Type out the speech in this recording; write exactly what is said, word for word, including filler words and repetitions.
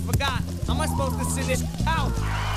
forgot. How am I supposed to send this out?